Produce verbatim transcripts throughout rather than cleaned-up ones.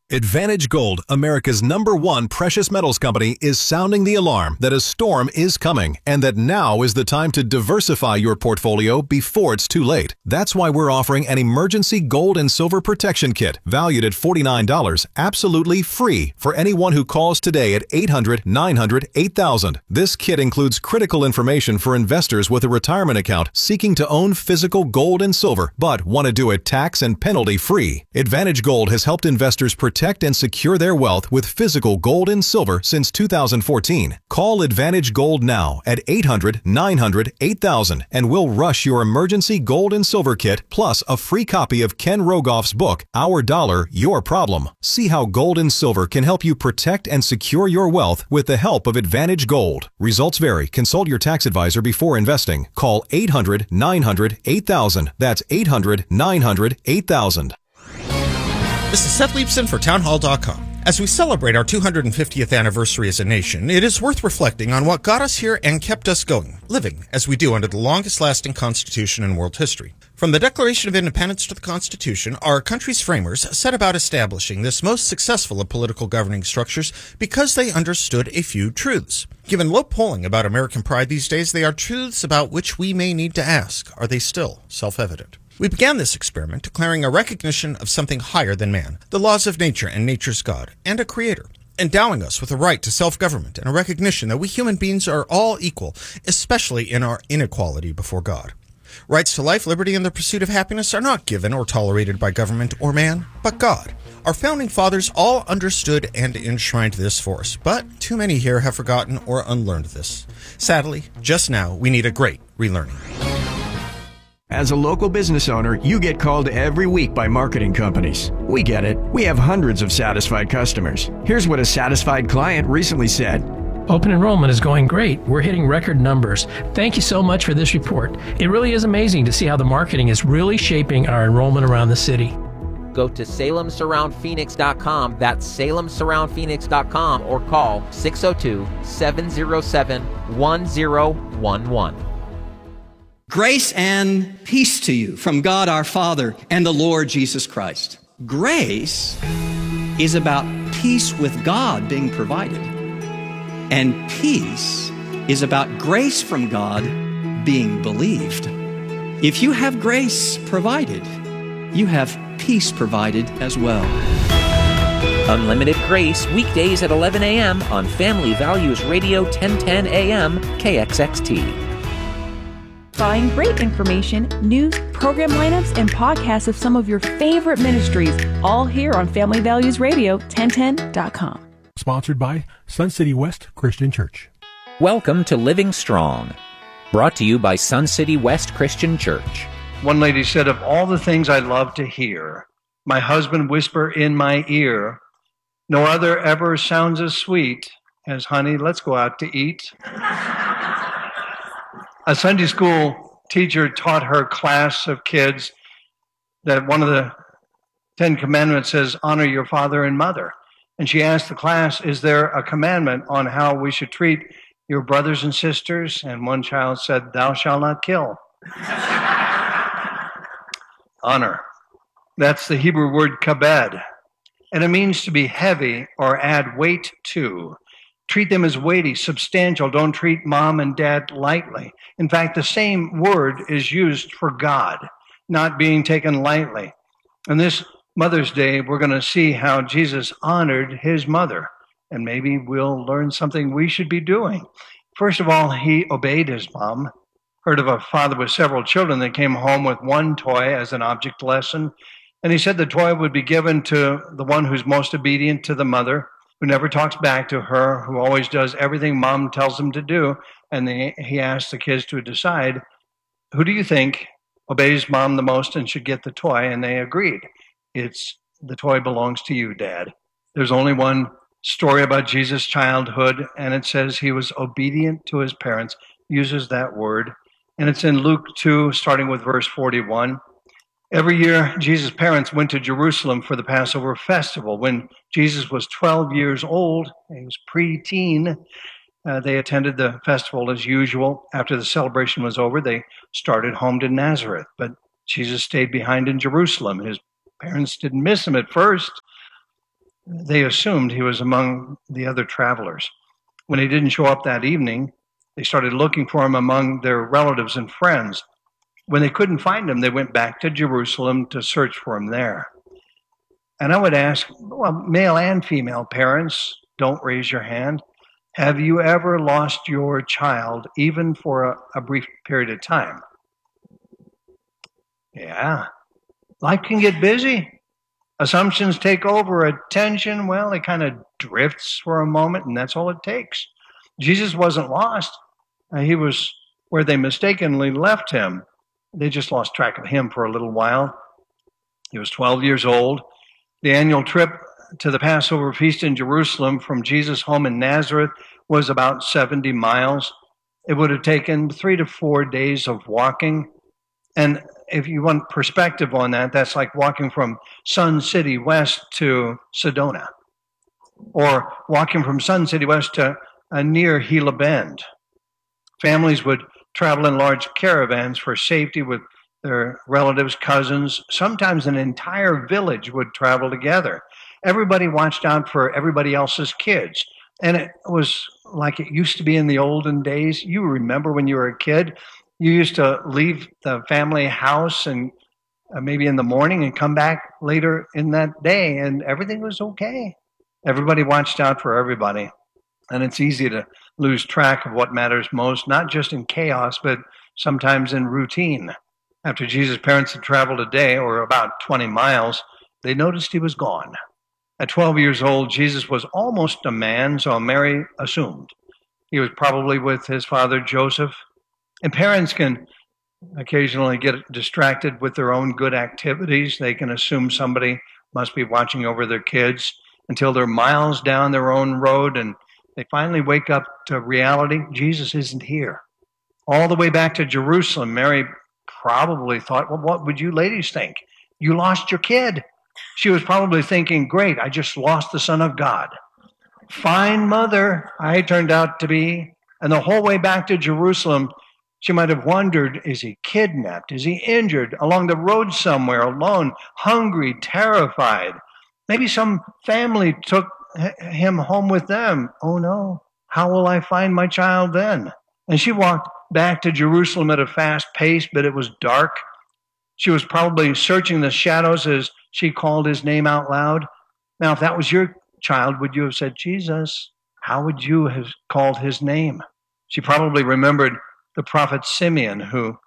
Advantage Gold, America's number one precious metals company, is sounding the alarm that a storm is coming and that now is the time to diversify your portfolio before it's too late. That's why we're offering an emergency gold and silver protection kit valued at forty-nine dollars, absolutely free for anyone who calls today at eight hundred, nine hundred, eight thousand. This kit includes critical information for investors with a retirement account seeking to own physical gold and silver but want to do it tax and penalty free. Advantage Gold has helped investors protect Protect and secure their wealth with physical gold and silver since two thousand fourteen. Call Advantage Gold now at eight hundred, nine hundred, eight thousand and we'll rush your emergency gold and silver kit plus a free copy of Ken Rogoff's book, Our Dollar, Your Problem. See how gold and silver can help you protect and secure your wealth with the help of Advantage Gold. Results vary. Consult your tax advisor before investing. Call eight hundred, nine hundred, eight thousand. That's eight hundred, nine hundred, eight thousand. This is Seth Leibson for townhall dot com. As we celebrate our two hundred fiftieth anniversary as a nation, it is worth reflecting on what got us here and kept us going, living as we do under the longest-lasting Constitution in world history. From the Declaration of Independence to the Constitution, our country's framers set about establishing this most successful of political governing structures because they understood a few truths. Given low polling about American pride these days, they are truths about which we may need to ask, are they still self-evident? We began this experiment declaring a recognition of something higher than man, the laws of nature and nature's God, and a creator, endowing us with a right to self-government and a recognition that we human beings are all equal, especially in our inequality before God. Rights to life, liberty, and the pursuit of happiness are not given or tolerated by government or man, but God. Our founding fathers all understood and enshrined this for us, but too many here have forgotten or unlearned this. Sadly, just now, we need a great relearning. As a local business owner, you get called every week by marketing companies. We get it. We have hundreds of satisfied customers. Here's what a satisfied client recently said. Open enrollment is going great. We're hitting record numbers. Thank you so much for this report. It really is amazing to see how the marketing is really shaping our enrollment around the city. Go to Salem Surround Phoenix dot com. That's Salem Surround Phoenix dot com or call six oh two, seven oh seven, one oh one one. Grace and peace to you from God our Father and the Lord Jesus Christ. Grace is about peace with God being provided. And peace is about grace from God being believed. If you have grace provided, you have peace provided as well. Unlimited Grace, weekdays at eleven a.m. on Family Values Radio ten ten A M K X X T. Find great information, news, program lineups, and podcasts of some of your favorite ministries, all here on Family Values Radio ten ten dot com. Sponsored by Sun City West Christian Church. Welcome to Living Strong, brought to you by Sun City West Christian Church. One lady said, of all the things I love to hear, my husband whisper in my ear, no other ever sounds as sweet as, honey, let's go out to eat. A Sunday school teacher taught her class of kids that one of the Ten Commandments says, honor your father and mother. And she asked the class, is there a commandment on how we should treat your brothers and sisters? And one child said, thou shalt not kill. Honor. That's the Hebrew word kabed. And it means to be heavy or add weight to. Treat them as weighty, substantial. Don't treat mom and dad lightly. In fact, the same word is used for God, not being taken lightly. And this Mother's Day, we're going to see how Jesus honored his mother. And maybe we'll learn something we should be doing. First of all, he obeyed his mom. Heard of a father with several children that came home with one toy as an object lesson. And he said the toy would be given to the one who's most obedient to the mother, who never talks back to her, who always does everything mom tells him to do. And they, he asked the kids to decide, who do you think obeys mom the most and should get the toy? And they agreed. It's the toy belongs to you, Dad. There's only one story about Jesus' childhood, and it says he was obedient to his parents, uses that word. And it's in Luke two, starting with verse forty-one. Every year, Jesus' parents went to Jerusalem for the Passover festival. When Jesus was twelve years old, he was pre-teen, uh, they attended the festival as usual. After the celebration was over, they started home to Nazareth. But Jesus stayed behind in Jerusalem. His parents didn't miss him at first. they assumed he was among the other travelers. When he didn't show up that evening, they started looking for him among their relatives and friends. When they couldn't find him, they went back to Jerusalem to search for him there. And I would ask, well, male and female parents, don't raise your hand. Have you ever lost your child, even for a, a brief period of time? Yeah. Life can get busy. Assumptions take over. Attention, well, it kind of drifts for a moment, and that's all it takes. Jesus wasn't lost. Uh, he was where they mistakenly left him. They just lost track of him for a little while. He was twelve years old. The annual trip to the Passover feast in Jerusalem from Jesus' home in Nazareth was about seventy miles. It would have taken three to four days of walking. And if you want perspective on that, that's like walking from Sun City West to Sedona, or walking from Sun City West to uh, near Gila Bend. Families would travel in large caravans for safety with their relatives, cousins. Sometimes an entire village would travel together. Everybody watched out for everybody else's kids. And it was like it used to be in the olden days. You remember when you were a kid, you used to leave the family house and uh, maybe in the morning and come back later in that day, and everything was okay. Everybody watched out for everybody. And it's easy to lose track of what matters most, not just in chaos, but sometimes in routine. After Jesus' parents had traveled a day, or about twenty miles, they noticed he was gone. At twelve years old, Jesus was almost a man, so Mary assumed. He was probably with his father Joseph. And parents can occasionally get distracted with their own good activities. They can assume somebody must be watching over their kids until they're miles down their own road and they finally wake up to reality. Jesus isn't here. All the way back to Jerusalem, Mary probably thought, well, what would you ladies think? You lost your kid. She was probably thinking, great, I just lost the Son of God. Fine mother I turned out to be. And the whole way back to Jerusalem, she might have wondered, is he kidnapped? Is he injured? Along the road somewhere, alone, hungry, terrified. Maybe some family took him home with them. Oh no, how will I find my child then? And she walked back to Jerusalem at a fast pace, but it was dark. She was probably searching the shadows as she called his name out loud. Now, if that was your child, would you have said, Jesus? How would you have called his name? She probably remembered the prophet Simeon, who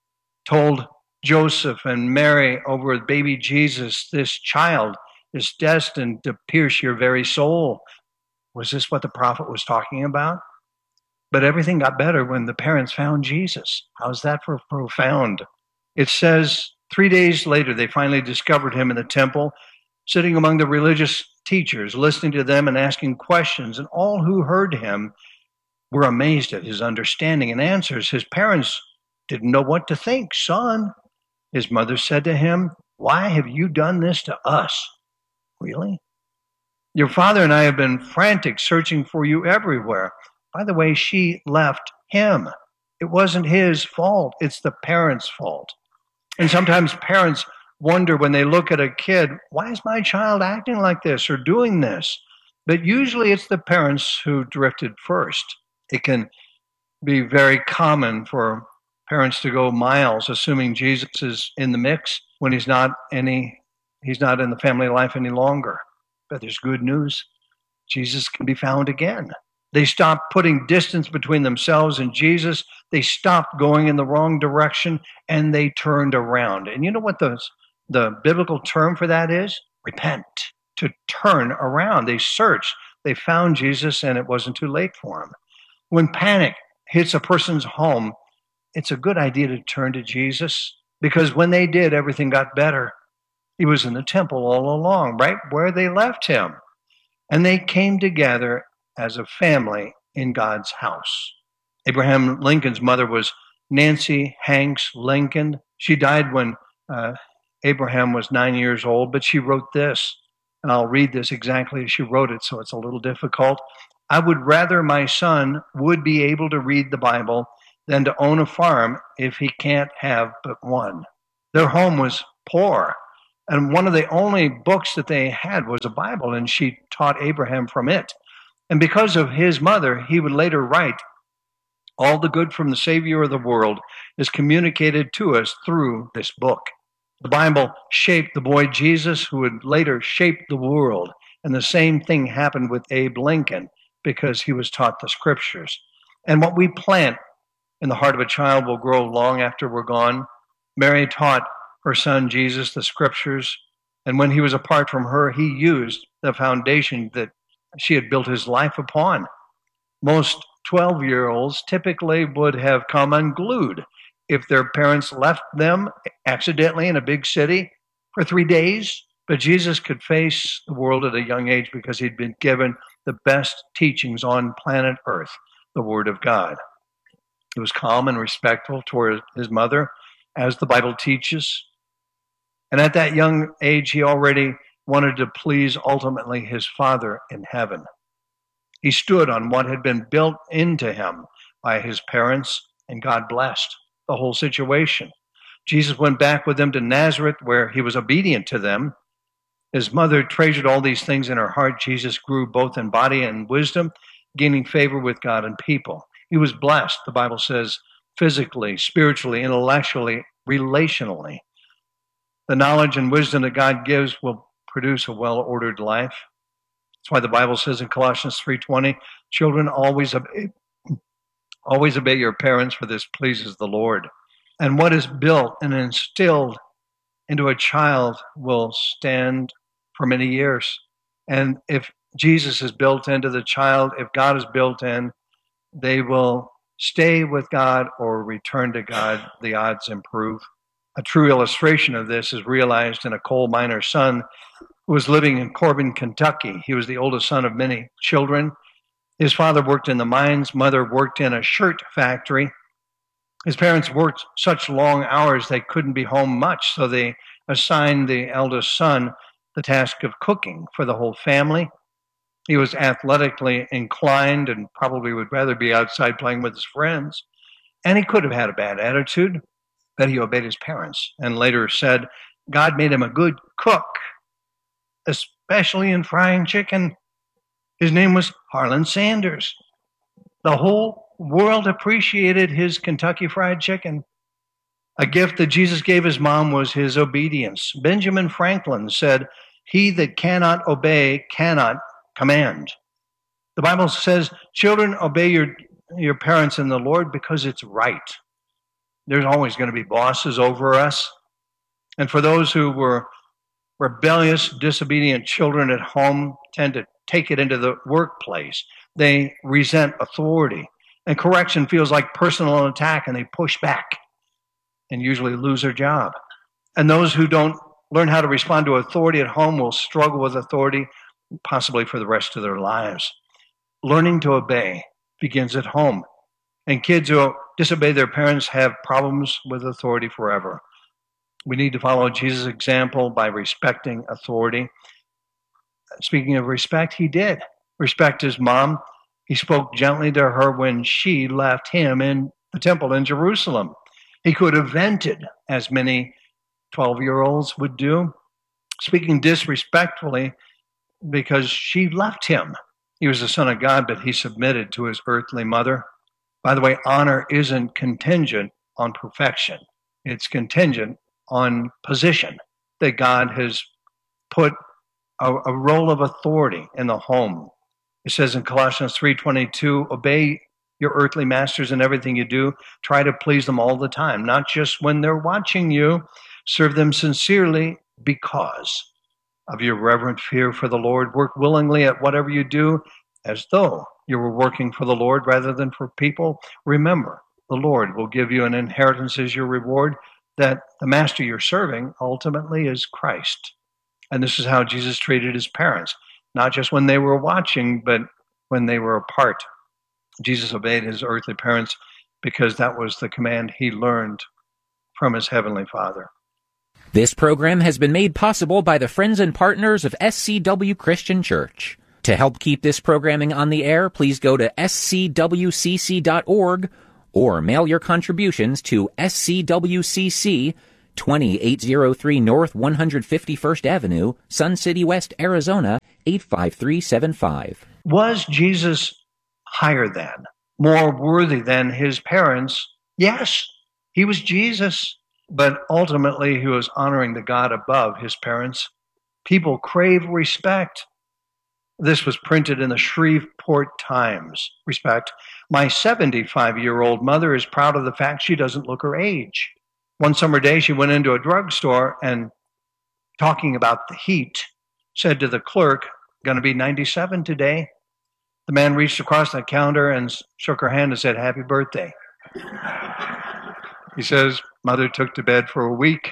told Joseph and Mary over baby Jesus, this child is destined to pierce your very soul. Was this what the prophet was talking about? But everything got better when the parents found Jesus. How's that for profound? It says three days later, they finally discovered him in the temple, sitting among the religious teachers, listening to them and asking questions. And all who heard him were amazed at his understanding and answers. His parents didn't know what to think. Son, his mother said to him, why have you done this to us? Really? Your father and I have been frantic, searching for you everywhere. By the way, she left him. It wasn't his fault. It's the parents' fault. And sometimes parents wonder when they look at a kid, why is my child acting like this or doing this? But usually it's the parents who drifted first. It can be very common for parents to go miles assuming Jesus is in the mix when he's not any, he's not in the family life any longer. But there's good news. Jesus can be found again. They stopped putting distance between themselves and Jesus. They stopped going in the wrong direction, and they turned around. And you know what the, the biblical term for that is? Repent, to turn around. They searched. They found Jesus, and it wasn't too late for them. When panic hits a person's home, it's a good idea to turn to Jesus, because when they did, everything got better. He was in the temple all along, right where they left him. And they came together as a family in God's house. Abraham Lincoln's mother was Nancy Hanks Lincoln. She died when uh, Abraham was nine years old, but she wrote this, and I'll read this exactly as she wrote it, so it's a little difficult. I would rather my son would be able to read the Bible than to own a farm if he can't have but one. Their home was poor, And one of the only books that they had was a Bible, and she taught Abraham from it. And because of his mother, he would later write, all the good from the Savior of the world is communicated to us through this book. The Bible shaped the boy Jesus, who would later shape the world. And the same thing happened with Abe Lincoln because he was taught the scriptures. And what we plant in the heart of a child will grow long after we're gone. Mary taught her son Jesus the scriptures, and when he was apart from her, he used the foundation that she had built his life upon. Most twelve-year-olds typically would have come unglued if their parents left them accidentally in a big city for three days. But Jesus could face the world at a young age because he'd been given the best teachings on planet Earth, the Word of God. He was calm and respectful toward his mother, as the Bible teaches. And at that young age, he already wanted to please ultimately his Father in heaven. He stood on what had been built into him by his parents, and God blessed the whole situation. Jesus went back with them to Nazareth, where he was obedient to them. His mother treasured all these things in her heart. Jesus grew both in body and wisdom, gaining favor with God and people. He was blessed, the Bible says, physically, spiritually, intellectually, relationally. The knowledge and wisdom that God gives will produce a well-ordered life. That's why the Bible says in Colossians three twenty, children, always obey, always obey your parents, for this pleases the Lord. And what is built and instilled into a child will stand for many years. And if Jesus is built into the child, if God is built in, they will stay with God or return to God. The odds improve. A true illustration of this is realized in a coal miner's son who was living in Corbin, Kentucky. He was the oldest son of many children. His father worked in the mines. Mother worked in a shirt factory. His parents worked such long hours they couldn't be home much, so they assigned the eldest son the task of cooking for the whole family. He was athletically inclined and probably would rather be outside playing with his friends. And he could have had a bad attitude, but he obeyed his parents and later said God made him a good cook, especially in frying chicken. His name was Harlan Sanders. The whole world appreciated his Kentucky Fried Chicken. A gift that Jesus gave his mom was his obedience. Benjamin Franklin said, he that cannot obey cannot command. The Bible says, children, obey your, your parents in the Lord because it's right. There's always going to be bosses over us. And for those who were rebellious, disobedient children at home tend to take it into the workplace. They resent authority. And correction feels like personal attack, and they push back and usually lose their job. And those who don't learn how to respond to authority at home will struggle with authority possibly for the rest of their lives. Learning to obey begins at home. And kids who disobey their parents have problems with authority forever. We need to follow Jesus' example by respecting authority. Speaking of respect, he did respect his mom. He spoke gently to her when she left him in the temple in Jerusalem. He could have vented, as many twelve-year-olds would do, speaking disrespectfully because she left him. He was the Son of God, but he submitted to his earthly mother. By the way, honor isn't contingent on perfection. It's contingent on position, that God has put a, a role of authority in the home. It says in Colossians three twenty-two, obey your earthly masters in everything you do. Try to please them all the time, not just when they're watching you. Serve them sincerely because of your reverent fear for the Lord. Work willingly at whatever you do as though you were working for the Lord rather than for people. Remember, the Lord will give you an inheritance as your reward, that the master you're serving ultimately is Christ. And this is how Jesus treated his parents, not just when they were watching, but when they were apart. Jesus obeyed his earthly parents because that was the command he learned from his heavenly Father. This program has been made possible by the friends and partners of S C W Christian Church. To help keep this programming on the air, please go to S C W C C dot org or mail your contributions to S C W C C, twenty-eight oh three North one hundred fifty-first Avenue, Sun City West, Arizona, eight five three seven five. Was Jesus higher than, more worthy than his parents? Yes, he was Jesus, but ultimately he was honoring the God above his parents. People crave respect. This was printed in the Shreveport Times. Respect. My seventy-five-year-old mother is proud of the fact she doesn't look her age. One summer day, she went into a drugstore and, talking about the heat, said to the clerk, "Going to be ninety-seven today?" The man reached across the counter and shook her hand and said, "Happy birthday." He says, "Mother took to bed for a week."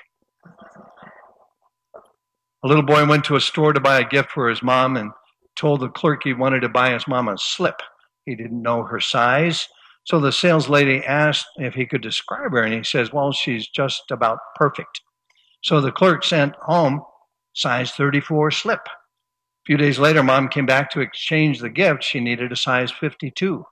A little boy went to a store to buy a gift for his mom and told the clerk he wanted to buy his mom a slip. He didn't know her size. So the sales lady asked if he could describe her, and he says, "Well, she's just about perfect." So the clerk sent home size thirty-four slip. A few days later, mom came back to exchange the gift. She needed a size fifty-two.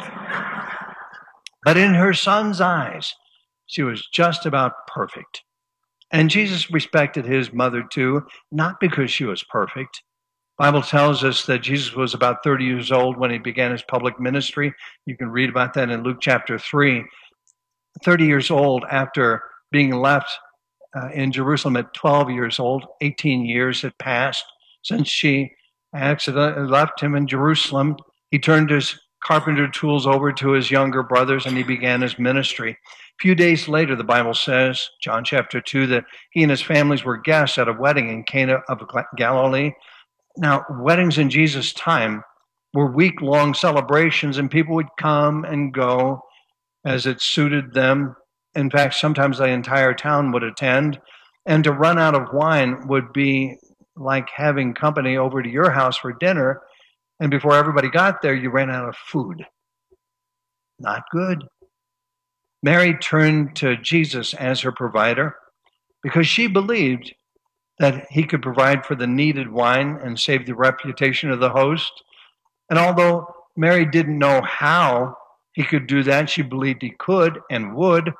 But in her son's eyes, she was just about perfect. And Jesus respected his mother too, not because she was perfect. The Bible tells us that Jesus was about thirty years old when he began his public ministry. You can read about that in Luke chapter three. thirty years old after being left uh, in Jerusalem at twelve years old, eighteen years had passed since she accidentally left him in Jerusalem. He turned his carpenter tools over to his younger brothers and he began his ministry. A few days later, the Bible says, John chapter two, that he and his families were guests at a wedding in Cana of Galilee. Now, weddings in Jesus' time were week-long celebrations, and people would come and go as it suited them. In fact, sometimes the entire town would attend, and to run out of wine would be like having company over to your house for dinner, and before everybody got there, you ran out of food. Not good. Mary turned to Jesus as her provider because she believed that he could provide for the needed wine and save the reputation of the host. And although Mary didn't know how he could do that, she believed he could and would.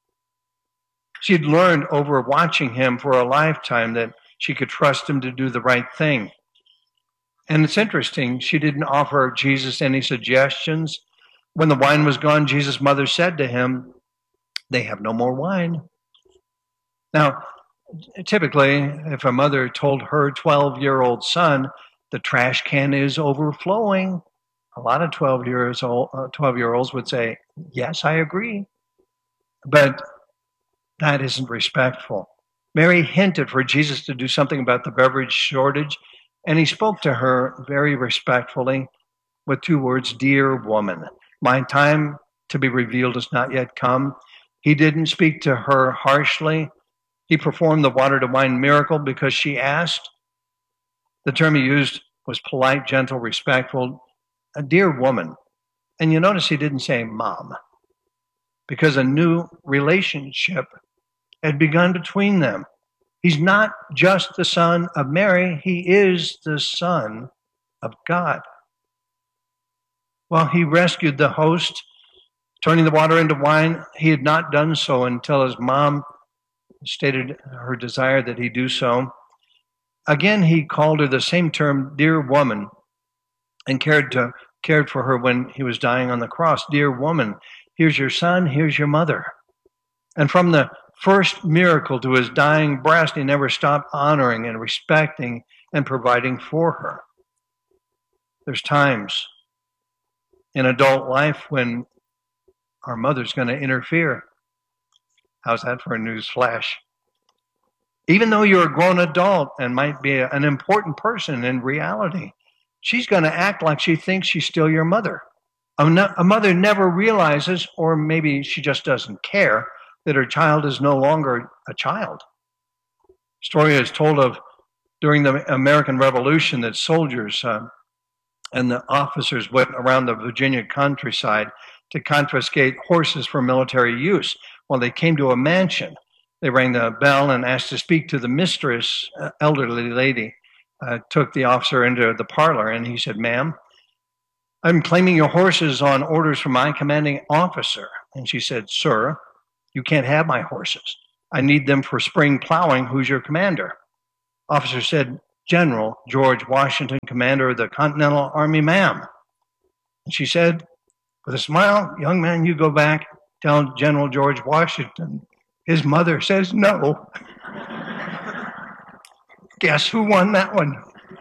She'd learned over watching him for a lifetime that she could trust him to do the right thing. And it's interesting, she didn't offer Jesus any suggestions. When the wine was gone, Jesus' mother said to him, "They have no more wine." Now, typically, if a mother told her twelve-year-old son, the trash can is overflowing, a lot of twelve-year-olds would say, "Yes, I agree." But that isn't respectful. Mary hinted for Jesus to do something about the beverage shortage, and he spoke to her very respectfully with two words, "Dear woman, my time to be revealed has not yet come." He didn't speak to her harshly. He performed the water to wine miracle because she asked. The term he used was polite, gentle, respectful, a dear woman. And you notice he didn't say mom, because a new relationship had begun between them. He's not just the son of Mary, he is the Son of God. Well, he rescued the host, turning the water into wine. He had not done so until his mom stated her desire that he do so. Again, he called her the same term, dear woman, and cared to cared for her when he was dying on the cross. Dear woman, here's your son, here's your mother. And from the first miracle to his dying breast, he never stopped honoring and respecting and providing for her. There's times in adult life when our mother's going to interfere. How's that for a news flash? Even though you're a grown adult and might be a, an important person in reality, she's going to act like she thinks she's still your mother. A, no, a mother never realizes, or maybe she just doesn't care, that her child is no longer a child. Story is told of during the American Revolution that soldiers uh, and the officers went around the Virginia countryside to confiscate horses for military use. Well, they came to a mansion. They rang the bell and asked to speak to the mistress, uh, elderly lady. Uh, took the officer into the parlor, and he said, "Ma'am, I'm claiming your horses on orders from my commanding officer." And she said, "Sir, you can't have my horses. I need them for spring plowing. Who's your commander? Officer said, General George Washington, commander of the Continental Army, ma'am. And she said, with a smile, young man, you go back, tell General George Washington. His mother says no. Guess who won that one?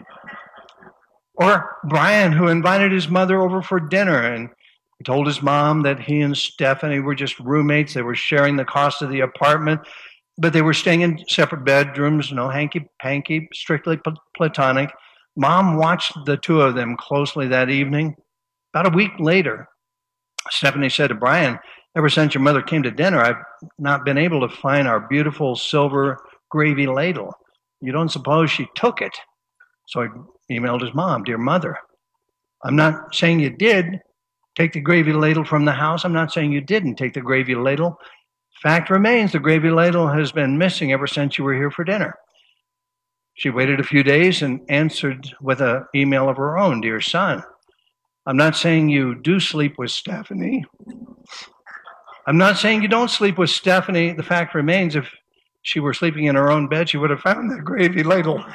Or Brian, who invited his mother over for dinner, and he told his mom that he and Stephanie were just roommates. They were sharing the cost of the apartment, but they were staying in separate bedrooms, no hanky-panky, strictly platonic. Mom watched the two of them closely that evening. About a week later, Stephanie said to Brian, ever since your mother came to dinner, I've not been able to find our beautiful silver gravy ladle. You don't suppose she took it? So he emailed his mom, dear mother, I'm not saying you did take the gravy ladle from the house. I'm not saying you didn't take the gravy ladle. Fact remains, the gravy ladle has been missing ever since you were here for dinner. She waited a few days and answered with an email of her own, dear son, I'm not saying you do sleep with Stephanie. I'm not saying you don't sleep with Stephanie. The fact remains, if she were sleeping in her own bed, she would have found that gravy ladle.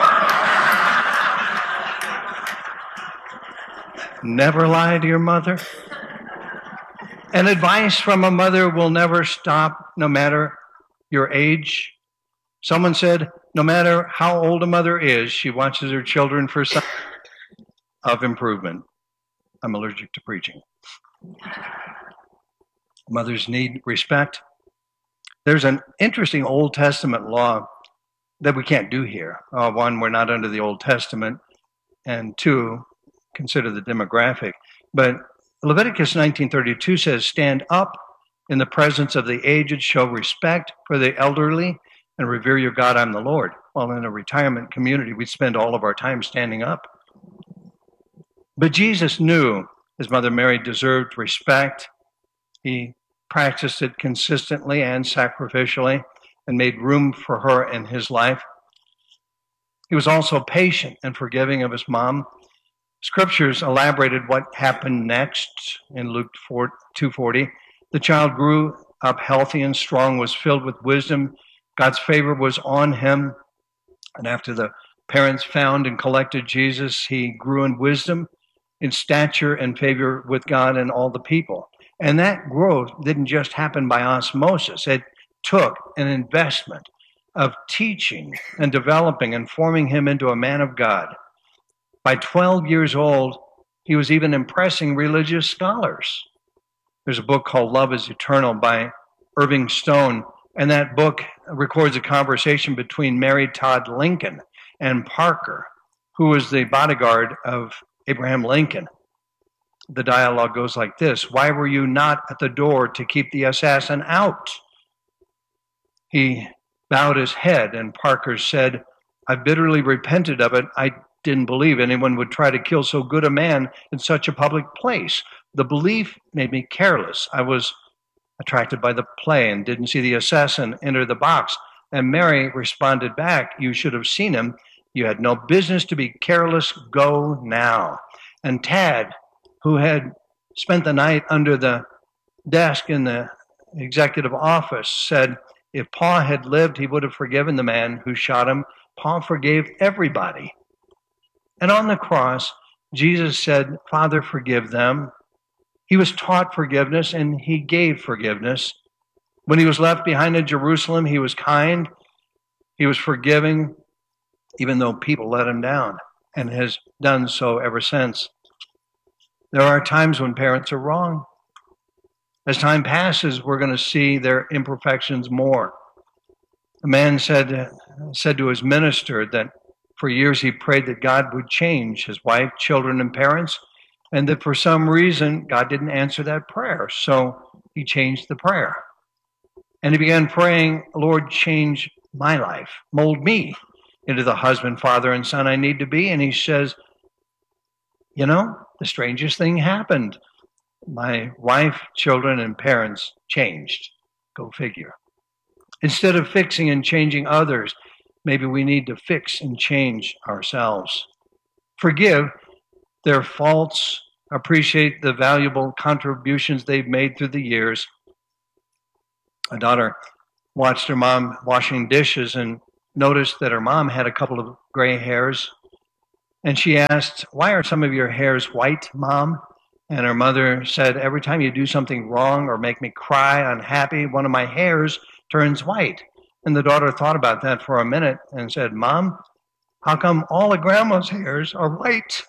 Never lie to your mother. And advice from a mother will never stop, no matter your age. Someone said, no matter how old a mother is, she watches her children for signs of improvement. I'm allergic to preaching. Mothers need respect. There's an interesting Old Testament law that we can't do here. Uh, one, we're not under the Old Testament. And two, consider the demographic. But Leviticus nineteen thirty-two says, stand up in the presence of the aged, show respect for the elderly, and revere your God, I'm the Lord. Well, in a retirement community, we spend all of our time standing up. But Jesus knew his mother Mary deserved respect. He practiced it consistently and sacrificially and made room for her in his life. He was also patient and forgiving of his mom. Scriptures elaborated what happened next in Luke two forty. The child grew up healthy and strong, was filled with wisdom. God's favor was on him. And after the parents found and collected Jesus, he grew in wisdom, in stature and favor with God and all the people. And that growth didn't just happen by osmosis. It took an investment of teaching and developing and forming him into a man of God. By twelve years old, he was even impressing religious scholars. There's a book called Love is Eternal by Irving Stone, and that book records a conversation between Mary Todd Lincoln and Parker, who was the bodyguard of Abraham Lincoln. The dialogue goes like this: why were you not at the door to keep the assassin out? He bowed his head, and Parker said, I bitterly repented of it. I didn't believe anyone would try to kill so good a man in such a public place. The belief made me careless. I was attracted by the play and didn't see the assassin enter the box. And Mary responded back, you should have seen him. You had no business to be careless. Go now. And Tad, who had spent the night under the desk in the executive office, said, if Paul had lived, he would have forgiven the man who shot him. Paul forgave everybody. And on the cross, Jesus said, Father, forgive them. He was taught forgiveness, and he gave forgiveness. When he was left behind in Jerusalem, he was kind. He was forgiving, even though people let him down, and has done so ever since. There are times when parents are wrong. As time passes, we're going to see their imperfections more. A man said, said to his minister that for years he prayed that God would change his wife, children, and parents, and that for some reason God didn't answer that prayer. So he changed the prayer. And he began praying, Lord, change my life, mold me into the husband, father, and son I need to be. And he says, you know, the strangest thing happened. My wife, children, and parents changed. Go figure. Instead of fixing and changing others, maybe we need to fix and change ourselves. Forgive their faults, appreciate the valuable contributions they've made through the years. A daughter watched her mom washing dishes and noticed that her mom had a couple of gray hairs. And she asked, "Why are some of your hairs white, Mom?" And her mother said, "Every time you do something wrong or make me cry, unhappy, one of my hairs turns white." And the daughter thought about that for a minute and said, "Mom, how come all of Grandma's hairs are white?"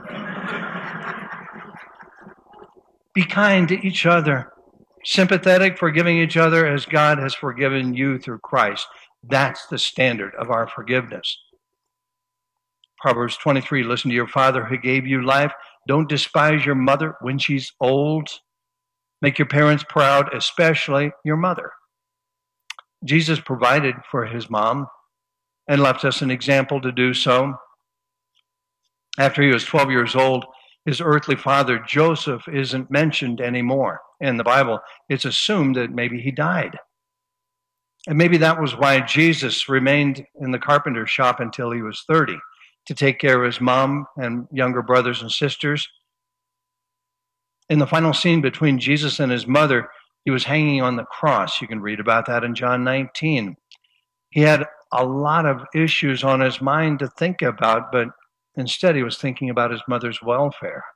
Be kind to each other, sympathetic, forgiving each other as God has forgiven you through Christ. That's the standard of our forgiveness. Proverbs twenty-three, listen to your father who gave you life. Don't despise your mother when she's old. Make your parents proud, especially your mother. Jesus provided for his mom and left us an example to do so. After he was twelve years old, his earthly father, Joseph, isn't mentioned anymore in the Bible. It's assumed that maybe he died. And maybe that was why Jesus remained in the carpenter shop until he was thirty, to take care of his mom and younger brothers and sisters. In the final scene between Jesus and his mother, he was hanging on the cross. You can read about that in John nineteen. He had a lot of issues on his mind to think about, but instead he was thinking about his mother's welfare.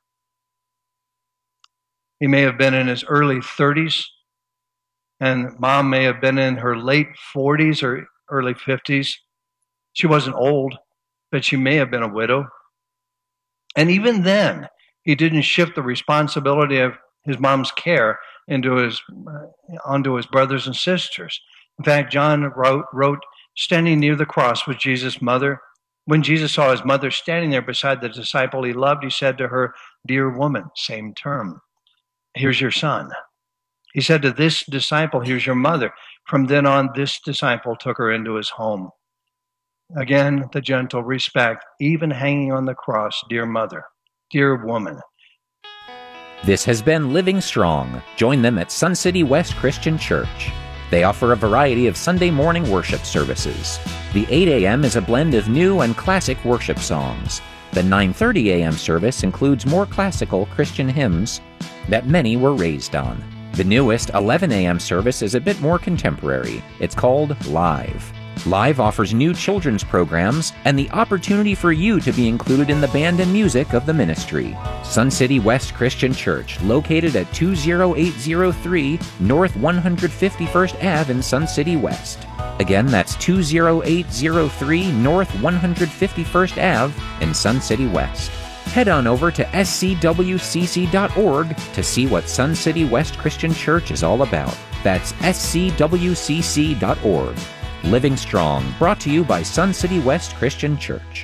He may have been in his early thirties, and mom may have been in her late forties or early fifties. She wasn't old, but she may have been a widow. And even then, he didn't shift the responsibility of his mom's care into his uh, onto his brothers and sisters. In fact, John wrote, wrote, standing near the cross was Jesus' mother. When Jesus saw his mother standing there beside the disciple he loved, he said to her, "Dear woman," same term, "here's your son." He said to this disciple, "Here's your mother." From then on, this disciple took her into his home. Again, the gentle respect, even hanging on the cross, "Dear mother," "Dear woman." This has been Living Strong. Join them at Sun City West Christian Church. They offer a variety of Sunday morning worship services. The eight a.m. is a blend of new and classic worship songs. The nine thirty a.m. service includes more classical Christian hymns that many were raised on. The newest eleven a.m. service is a bit more contemporary. It's called Live. Live offers new children's programs and the opportunity for you to be included in the band and music of the ministry. Sun City West Christian Church, located at two oh eight oh three North one hundred fifty-first Avenue in Sun City West. Again, that's two oh eight oh three North one hundred fifty-first Avenue in Sun City West. Head on over to s c w c c dot org to see what Sun City West Christian Church is all about. That's s c w c c dot org. Living Strong, brought to you by Sun City West Christian Church.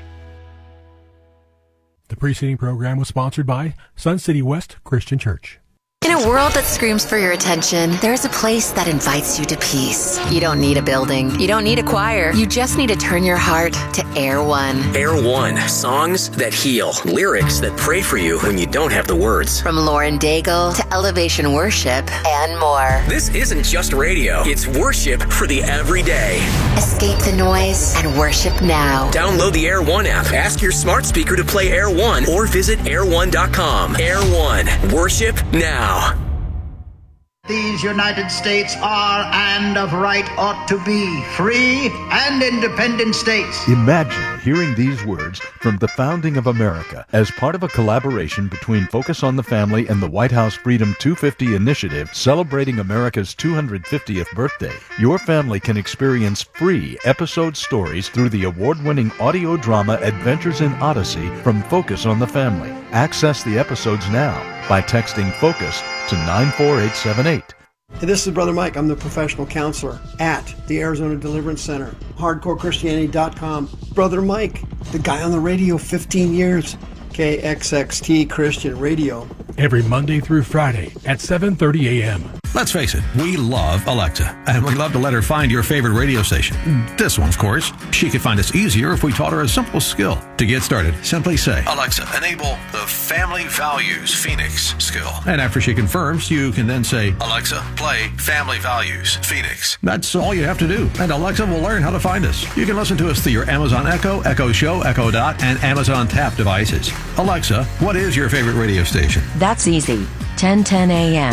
The preceding program was sponsored by Sun City West Christian Church. In a world that screams for your attention, there's a place that invites you to peace. You don't need a building. You don't need a choir. You just need to turn your heart to Air One. Air One. Songs that heal. Lyrics that pray for you when you don't have the words. From Lauren Daigle to Elevation Worship and more. This isn't just radio. It's worship for the everyday. Escape the noise and worship now. Download the Air One app. Ask your smart speaker to play Air One or visit air one dot com. Air One. Worship now. These United States are and of right ought to be free and independent states. Imagine hearing these words from the founding of America as part of a collaboration between Focus on the Family and the White House Freedom two fifty initiative celebrating America's two hundred fiftieth birthday. Your family can experience free episode stories through the award-winning audio drama Adventures in Odyssey from Focus on the Family. Access the episodes now by texting FOCUS to nine four eight seven eight. Hey, this is Brother Mike. I'm the professional counselor at the Arizona Deliverance Center, hardcore christianity dot com. Brother Mike, the guy on the radio, fifteen years, K X X T Christian Radio. Every Monday through Friday at seven thirty a.m. Let's face it, we love Alexa, and we love to let her find your favorite radio station. This one, of course. She could find us easier if we taught her a simple skill. To get started, simply say, "Alexa, enable the Family Values Phoenix skill." And after she confirms, you can then say, "Alexa, play Family Values Phoenix." That's all you have to do, and Alexa will learn how to find us. You can listen to us through your Amazon Echo, Echo Show, Echo Dot, and Amazon Tap devices. Alexa, what is your favorite radio station? That's easy. ten ten a.m.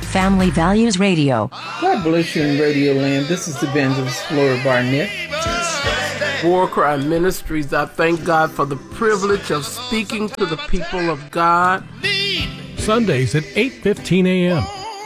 Family Values Radio. God bless you in Radio Land. This is Evangelist Flora Barnett. War Cry Ministries, I thank God for the privilege of speaking to the people of God. Sundays at eight fifteen a.m.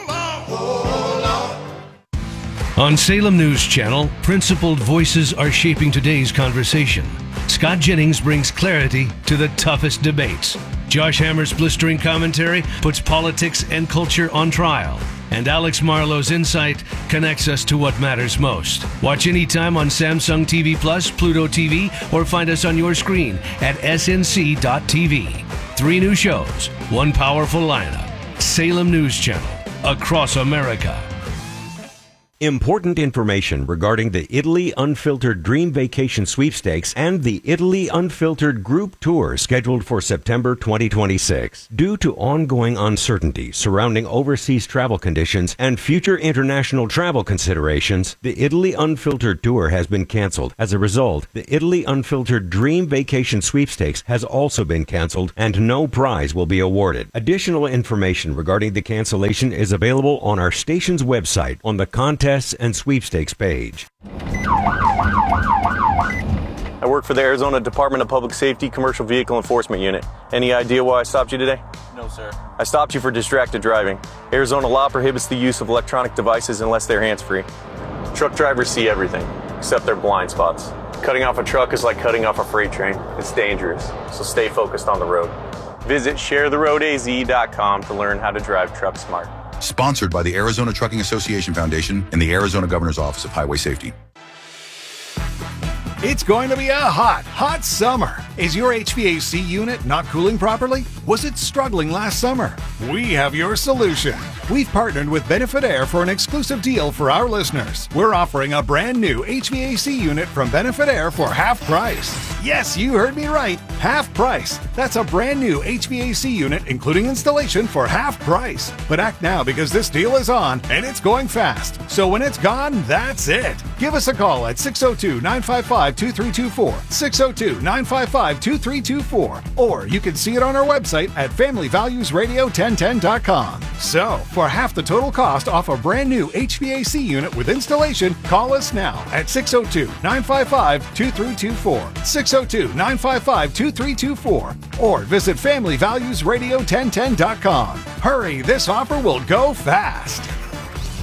On Salem News Channel, principled voices are shaping today's conversation. Scott Jennings brings clarity to the toughest debates. Josh Hammer's blistering commentary puts politics and culture on trial. And Alex Marlowe's insight connects us to what matters most. Watch anytime on Samsung T V Plus, Pluto T V, or find us on your screen at S N C dot T V. Three new shows, one powerful lineup. Salem News Channel, across America. Important information regarding the Italy Unfiltered Dream Vacation Sweepstakes and the Italy Unfiltered Group Tour scheduled for September twenty twenty-six. Due to ongoing uncertainty surrounding overseas travel conditions and future international travel considerations, the Italy Unfiltered Tour has been canceled. As a result, the Italy Unfiltered Dream Vacation Sweepstakes has also been canceled and no prize will be awarded. Additional information regarding the cancellation is available on our station's website on the Contact and sweepstakes page. I work for the Arizona Department of Public Safety Commercial Vehicle Enforcement Unit. Any idea why I stopped you today? No, sir. I stopped you for distracted driving. Arizona law prohibits the use of electronic devices unless they're hands-free. Truck drivers see everything, except their blind spots. Cutting off a truck is like cutting off a freight train. It's dangerous, so stay focused on the road. Visit share the road A Z dot com to learn how to drive truck smart. Sponsored by the Arizona Trucking Association Foundation and the Arizona Governor's Office of Highway Safety. It's going to be a hot, hot summer. Is your H V A C unit not cooling properly? Was it struggling last summer? We have your solution. We've partnered with Benefit Air for an exclusive deal for our listeners. We're offering a brand new H V A C unit from Benefit Air for half price. Yes, you heard me right. Half price. That's a brand new H V A C unit, including installation, for half price. But act now because this deal is on and it's going fast. So when it's gone, that's it. Give us a call at six oh two, nine five five, two three two four, six oh two, nine five five, two three two four, or you can see it on our website at family values radio ten ten dot com. So, for half the total cost off a brand new H V A C unit with installation, call us now at six oh two, nine five five, two three two four, six oh two, nine five five, two three two four, or visit family values radio ten ten dot com. Hurry, this offer will go fast.